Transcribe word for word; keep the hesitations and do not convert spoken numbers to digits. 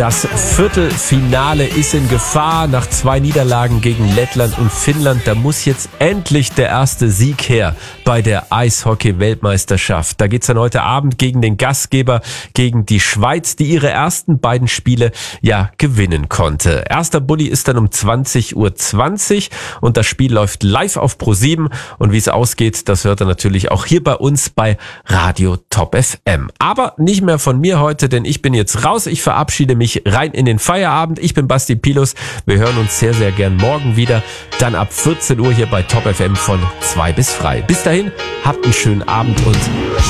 Das Viertelfinale ist in Gefahr nach zwei Niederlagen gegen Lettland und Finnland. Da muss jetzt endlich der erste Sieg her bei der Eishockey-Weltmeisterschaft. Da geht's dann heute Abend gegen den Gastgeber, gegen die Schweiz, die ihre ersten beiden Spiele ja gewinnen konnte. Erster Bulli ist dann um zwanzig Uhr zwanzig und das Spiel läuft live auf ProSieben. Und wie es ausgeht, das hört ihr natürlich auch hier bei uns bei Radio Top F M. Aber nicht mehr von mir heute, denn ich bin jetzt raus. Ich verabschiede mich rein in den Feierabend. Ich bin Basti Pilus. Wir hören uns sehr, sehr gern morgen wieder. Dann ab vierzehn Uhr hier bei Top F M von zwei bis frei. Bis dahin, habt einen schönen Abend und